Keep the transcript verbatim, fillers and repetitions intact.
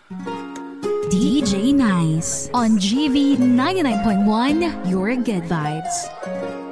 D J Nice on G V ninety-nine point one, Your Good Vibes.